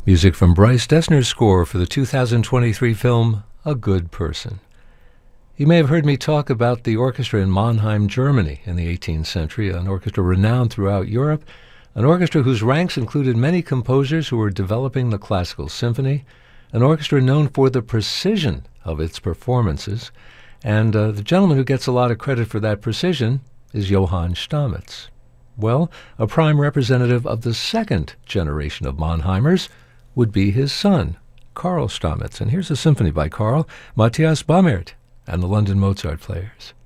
Music from Bryce Dessner's score for the 2023 film A Good Person. You may have heard me talk about the orchestra in Mannheim, Germany in the 18th century, an orchestra renowned throughout Europe, an orchestra whose ranks included many composers who were developing the classical symphony, an orchestra known for the precision of its performances, and the gentleman who gets a lot of credit for that precision is Johann Stamitz. Well, a prime representative of the second generation of Mannheimers would be his son, Karl Stamitz. And here's a symphony by Karl, Matthias Baumert, and the London Mozart Players.